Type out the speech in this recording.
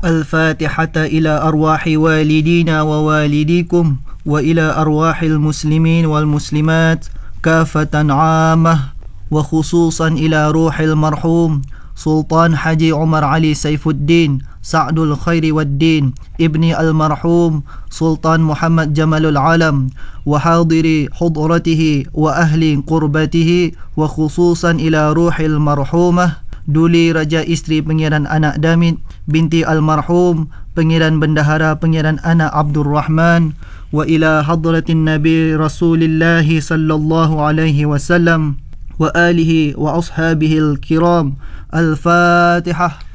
الفاتحة إلى أرواح والدينا ووالديكم وإلى أرواح المسلمين والمسلمات كافة عامة وخصوصا إلى روح المرحوم سلطان حجي عمر علي سيف الدين سعد الخير والدين ابن المرحوم سلطان محمد جمال العالم وحاضر حضرته وأهل قربته وخصوصا إلى روح المرحومة Duli Raja Isteri Pangeran Anak Damit binti Almarhum Pangeran Bendahara Pangeran Anak Abdul Rahman wa ila hadratin Nabi Rasulillah sallallahu alaihi wasallam wa alihi wa ashabihi al-kiram. Al-Fatihah.